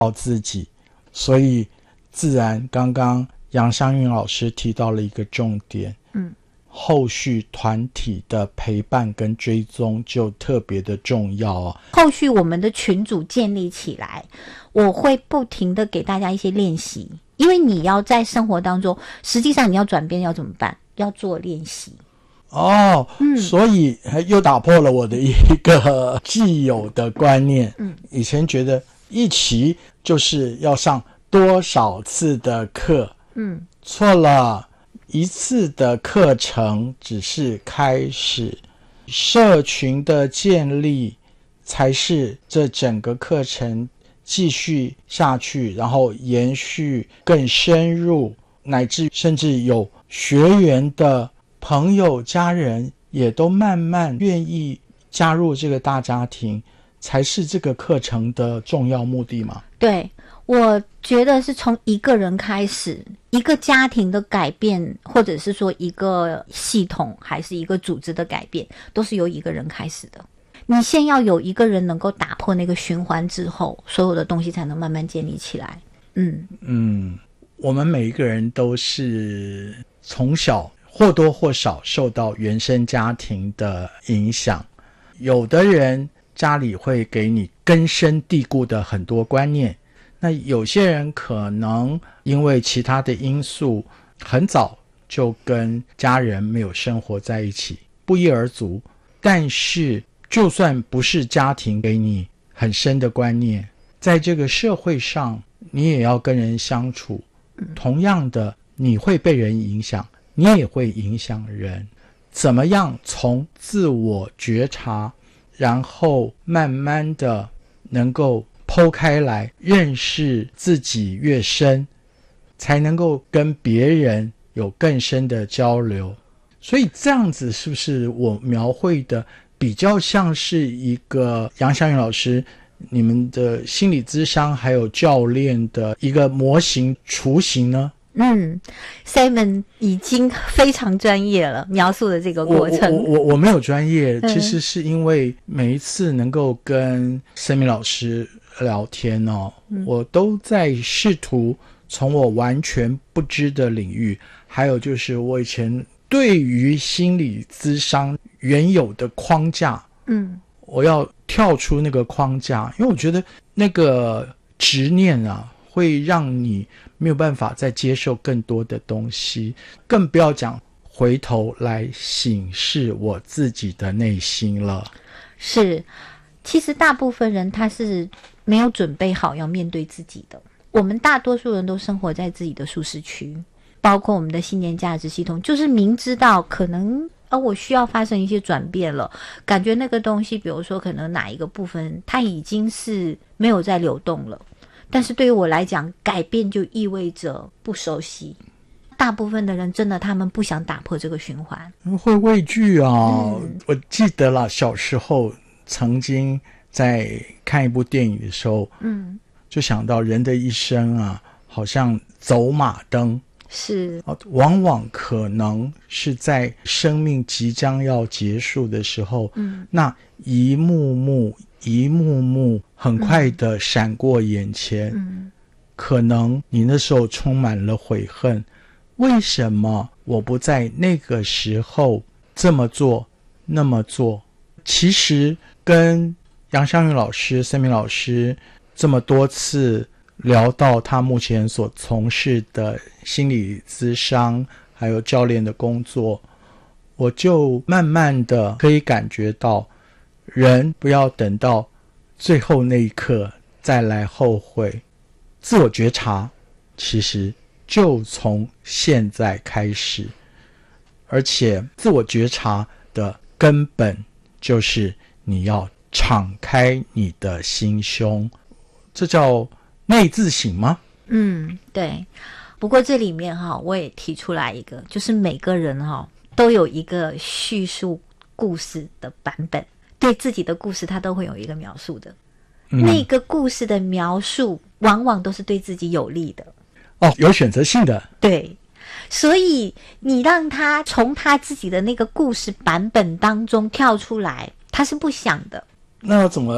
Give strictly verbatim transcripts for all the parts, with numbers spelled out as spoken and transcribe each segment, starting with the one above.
自己。所以自然刚刚杨湘韵老师提到了一个重点，嗯，后续团体的陪伴跟追踪就特别的重要哦。 后续我们的群组建立起来，我会不停的给大家一些练习，因为你要在生活当中，实际上你要转变要怎么办？要做练习。 哦，嗯，所以又打破了我的一个既有的观念。嗯，以前觉得一期就是要上多少次的课，嗯，错了，一次的课程只是开始，社群的建立才是这整个课程继续下去，然后延续更深入，乃至甚至有学员的朋友家人也都慢慢愿意加入这个大家庭，才是这个课程的重要目的嘛。 对，我觉得是从一个人开始，一个家庭的改变，或者是说一个系统还是一个组织的改变，都是由一个人开始的。你先要有一个人能够打破那个循环之后，所有的东西才能慢慢建立起来。嗯嗯，我们每一个人都是从小或多或少受到原生家庭的影响，有的人家里会给你根深蒂固的很多观念，那有些人可能因为其他的因素很早就跟家人没有生活在一起，不一而足。但是就算不是家庭给你很深的观念，在这个社会上你也要跟人相处，同样的你会被人影响，你也会影响人。怎么样从自我觉察，然后慢慢的能够剖开来认识自己越深，才能够跟别人有更深的交流。所以这样子是不是我描绘的比较像是一个杨湘韵老师你们的心理咨商还有教练的一个模型雏形呢？ 嗯 Simon 已经非常专业了，描述的这个过程。 我我我我没有专业，其实是因为每一次能够跟森明老师聊天哦，嗯、我都在试图从我完全不知的领域，还有就是我以前对于心理咨商原有的框架，嗯，我要跳出那个框架，因为我觉得那个执念啊，会让你没有办法再接受更多的东西，更不要讲回头来省视我自己的内心了。 是，其实大部分人他是没有准备好要面对自己的。我们大多数人都生活在自己的舒适区，包括我们的信念价值系统，就是明知道可能而我需要发生一些转变了，感觉那个东西比如说可能哪一个部分它已经是没有在流动了，但是对于我来讲，改变就意味着不熟悉。大部分的人真的他们不想打破这个循环， 会畏惧啊、嗯、我记得了小时候曾经在看一部电影的时候，嗯，就想到人的一生啊好像走马灯， 是往往可能是在生命即将要结束的时候，嗯，那一幕幕一幕幕很快的闪过眼前，嗯，可能你那时候充满了悔恨，为什么我不在那个时候这么做那么做。其实跟杨湘韵老师森明老师这么多次聊到他目前所从事的心理咨商还有教练的工作，我就慢慢的可以感觉到，人不要等到最后那一刻再来后悔，自我觉察其实就从现在开始，而且自我觉察的根本就是你要敞开你的心胸，这叫内自省吗？ 嗯，对。不过这里面哈，我也提出来一个，就是每个人哈都有一个叙述故事的版本，对自己的故事他都会有一个描述的、嗯、那个故事的描述往往都是对自己有利的哦，有选择性的。 对，所以你让他从他自己的那个故事版本当中跳出来，他是不想的。 那要怎么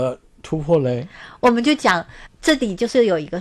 突破嘞？ 我们就讲这里就是有一个